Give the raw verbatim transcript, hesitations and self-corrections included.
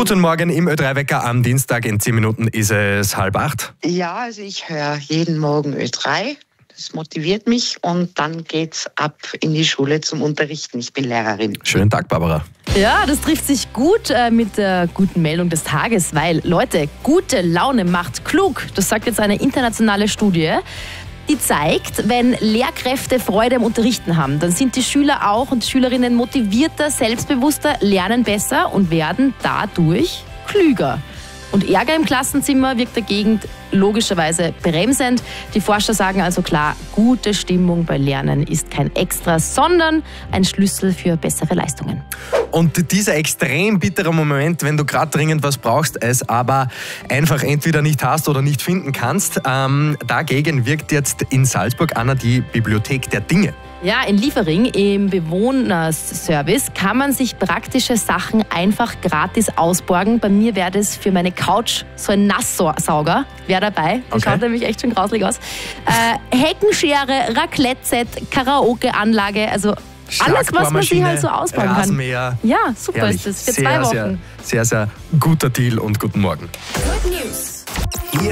Guten Morgen im Ö drei Wecker am Dienstag. In zehn Minuten ist es halb acht. Ja, also ich höre jeden Morgen Ö drei. Das motiviert mich und dann geht's ab in die Schule zum Unterrichten. Ich bin Lehrerin. Schönen Tag, Barbara. Ja, das trifft sich gut äh, mit der guten Meldung des Tages, weil, Leute, gute Laune macht klug. Das sagt jetzt eine internationale Studie. Die zeigt, wenn Lehrkräfte Freude am Unterrichten haben, dann sind die Schüler auch und Schülerinnen motivierter, selbstbewusster, lernen besser und werden dadurch klüger. Und Ärger im Klassenzimmer wirkt dagegen logischerweise bremsend. Die Forscher sagen also klar, gute Stimmung bei Lernen ist kein Extra, sondern ein Schlüssel für bessere Leistungen. Und dieser extrem bittere Moment, wenn du gerade dringend was brauchst, es aber einfach entweder nicht hast oder nicht finden kannst, ähm, dagegen wirkt jetzt in Salzburg, Anna, die Bibliothek der Dinge. Ja, in Liefering im Bewohnerservice kann man sich praktische Sachen einfach gratis ausborgen. Bei mir wäre das für meine Couch so ein Nasssauger, wäre dabei. Das Okay. schaut nämlich echt schon grauslig aus. Äh, Heckenschere, Raclette-Set, Karaoke-Anlage, also alles, was man sich halt so ausbauen kann. Rasenmäher. Ja, super Herrlich. ist das. Für sehr, zwei sehr, Wochen. sehr, sehr guter Deal und guten Morgen. Good News.